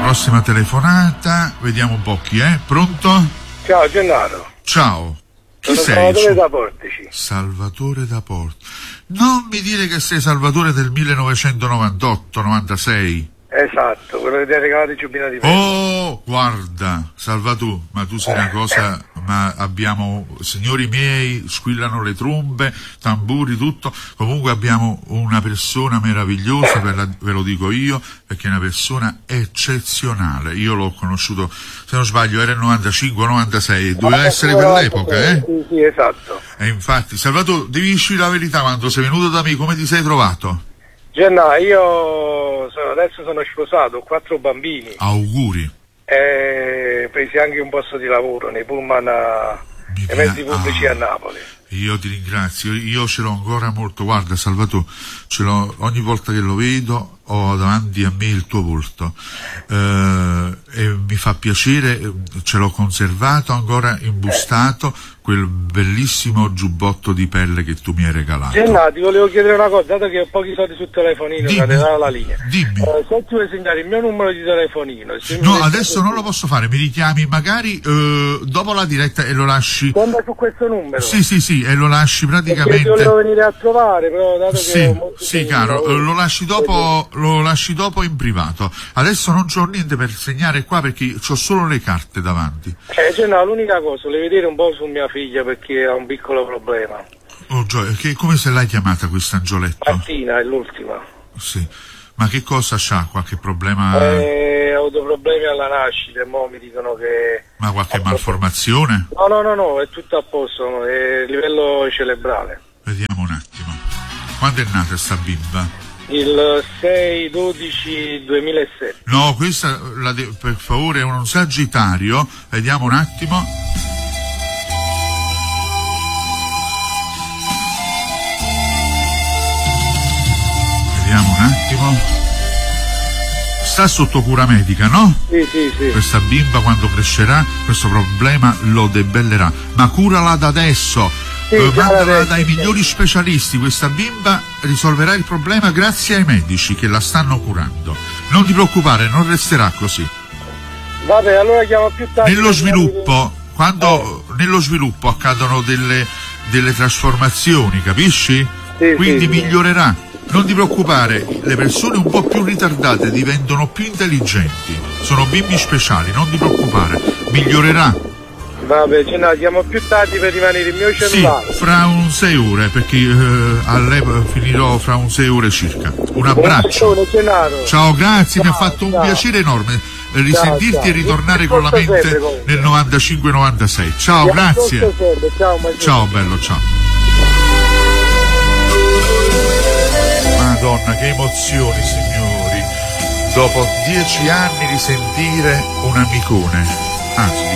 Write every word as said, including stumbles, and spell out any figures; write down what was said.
prossima telefonata, vediamo un po' chi è. Pronto? Ciao Gennaro. Ciao. Chi Sono sei? Salvatore da Portici. Salvatore da Portici. Non mi dire che sei Salvatore del millenovecentonovantotto novantasei. Esatto, quello che ti ha regalato il giubbino di pelle. Oh, guarda, Salvatore, ma tu sei una cosa, ma abbiamo, signori miei, squillano le trombe, tamburi, tutto. Comunque abbiamo una persona meravigliosa, ve, la, ve lo dico io, perché è una persona eccezionale. Io l'ho conosciuto, se non sbaglio, era il novantacinque novantasei, doveva essere quell'epoca, eh? Sì, sì, esatto. E infatti, Salvatore, devi uscire la verità, quando sei venuto da me, come ti sei trovato? Gennaro, io sono, adesso sono sposato, ho quattro bambini. Auguri. E presi anche un posto di lavoro nei pullman a, nei mezzi pubblici ah, a Napoli. Io ti ringrazio, io ce l'ho ancora molto, guarda Salvatore, ce l'ho ogni volta che lo vedo, ho davanti a me il tuo volto, eh, e mi fa piacere, ce l'ho conservato ancora imbustato, quel bellissimo giubbotto di pelle che tu mi hai regalato. Gennaro, ti volevo chiedere una cosa, dato che ho pochi soldi sul telefonino, dimmi, che la linea. Dimmi. Eh, se ti vuoi segnare il mio numero di telefonino. No, adesso non lo posso fare, mi richiami magari eh, dopo la diretta e lo lasci. Conta su questo numero? Sì, sì, sì, e lo lasci praticamente. Perché ti volevo venire a trovare, però dato sì, che ho molto sì, caro, lavoro, lo lasci dopo, lo lasci dopo in privato. Adesso non c'ho niente per segnare qua perché c'ho solo le carte davanti. Eh, Gennaro, l'unica cosa, volevo vedere un po' su mia figlia perché ha un piccolo problema. Oh, Gio- che, come se l'hai chiamata questa Angioletto? Martina è l'ultima. Sì. Ma che cosa c'ha? Qualche problema? Eh, ho avuto problemi alla nascita e mo mi dicono che... Ma qualche malformazione? No, no, no, no, è tutto a posto, è a livello cerebrale. Vediamo un attimo. Quando è nata sta bimba? Il sei dodici duemilasette. No, questa, la de- per favore, è un Sagittario. Vediamo un attimo. Vediamo un attimo. Sta sotto cura medica, no? Sì, sì, sì. Questa bimba quando crescerà questo problema lo debellerà. Ma curala da adesso. Sì, eh, mandala adesso, dai sì. migliori specialisti. Questa bimba risolverà il problema grazie ai medici che la stanno curando. Non ti preoccupare, non resterà così. Vabbè, allora chiamo più tardi. Nello sviluppo, quando eh. nello sviluppo accadono delle, delle trasformazioni, capisci? Sì, Quindi sì, migliorerà. Non ti preoccupare, le persone un po' più ritardate diventano più intelligenti. Sono bimbi speciali, non ti preoccupare. Migliorerà. Vabbè, Gennaro, chiamo più tardi per rimanere il mio cellulare. Sì, fra un sei ore, perché eh, all'epoca finirò fra un sei ore circa. Un abbraccio. Buongiorno, ciao, grazie, ciao, mi ha fatto un ciao. piacere enorme risentirti ciao, ciao. e ritornare con la mente nel novantacinque novantasei. Ciao, ciao, grazie. Ciao, ciao, bello, ciao. Madonna, che emozioni, signori. Dopo dieci anni di sentire un amicone. Anzi,